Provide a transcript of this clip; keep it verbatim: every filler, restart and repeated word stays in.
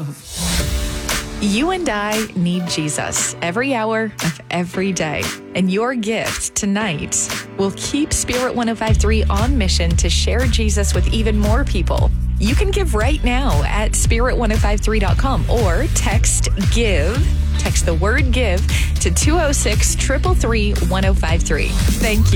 You and I need Jesus every hour of every day. And your gift tonight will keep Spirit one oh five three on mission to share Jesus with even more people. You can give right now at spirit one oh five three dot com or text GIVE. Text the word GIVE to two oh six, three three three, one oh five three. Thank you.